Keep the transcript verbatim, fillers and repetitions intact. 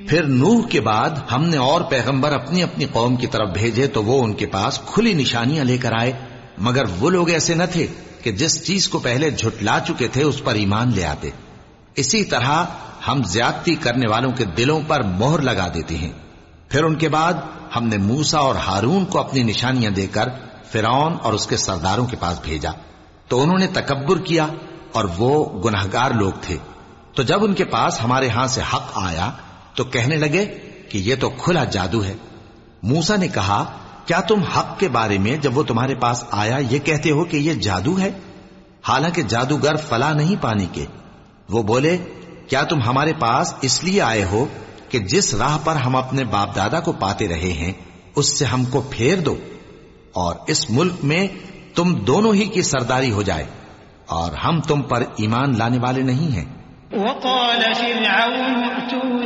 फिर नूह के बाद हमने और पैगंबर अपनी अपनी कौम की तरफ भेजे तो वो उनके पास खुली निशानियां लेकर आए, मगर वो लोग ऐसे न थे कि जिस चीज को पहले झुटला चुके थे उस पर ईमान ले आते। इसी तरह हम ज्यादती करने वालों के दिलों पर मोहर लगा देते हैं। फिर उनके बाद हमने मूसा और हारून को अपनी निशानियां देकर फिरौन और उसके सरदारों के पास भेजा, तो उन्होंने तकब्बुर किया और वो गुनहगार लोग थे। तो जब उनके पास हमारे यहां से हक आया तो कहने लगे कि ये तो खुला जादू है। मूसा ने कहा, क्या तुम हक के बारे में जब वो तुम्हारे पास आया ये कहते हो कि ये जादू है, हालांकि जादूगर फला नहीं पाने के। वो बोले, क्या तुम हमारे पास इसलिए आए हो कि जिस राह पर हम अपने बाप दादा को पाते रहे हैं उससे हमको फेर दो और इस मुल्क में तुम दोनों ही की सरदारी हो जाए, और हम तुम पर ईमान लाने वाले नहीं हैं।